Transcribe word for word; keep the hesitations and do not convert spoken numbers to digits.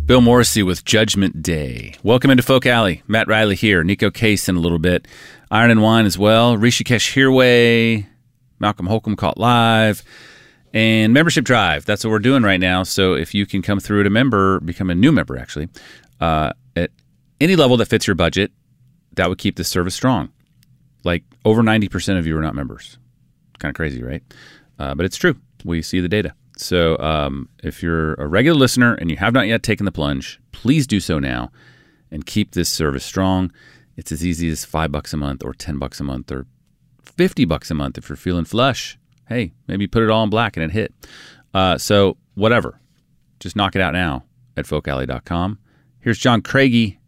Bill Morrissey with Judgment Day. Welcome into Folk Alley. Matt Riley here. Nico Case in a little bit. Iron and Wine as well. Rishikesh Hirway. Malcolm Holcomb caught live. And membership drive. That's what we're doing right now. So if you can come through to member, become a new member actually, uh, at any level that fits your budget, that would keep this service strong. Like over ninety percent of you are not members. Kind of crazy, right? Uh, but it's true. We see the data. So um, if you're a regular listener and you have not yet taken the plunge, please do so now and keep this service strong. It's as easy as five bucks a month or ten bucks a month or fifty bucks a month if you're feeling flush. Hey, maybe put it all in black and it hit. Uh, so whatever. Just knock it out now at folk alley dot com. Here's John Craigie